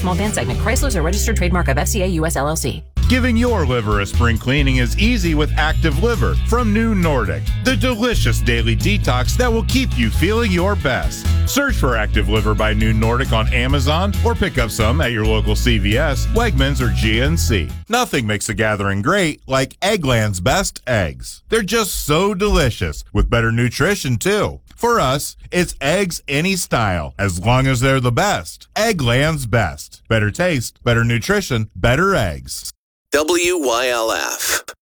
small van segment. Chrysler's a registered trademark of FCA US LLC. Giving your liver a spring cleaning is easy with Active Liver from New Nordic, the delicious daily detox that will keep you feeling your best. Search for Active Liver by New Nordic on Amazon or pick up some at your local CVS, Wegmans, or GNC. Nothing makes a gathering great like Eggland's Best Eggs. They're just so delicious, with better nutrition too. For us, it's eggs any style, as long as they're the best. Eggland's Best. Better taste, better nutrition, better eggs. WYLF.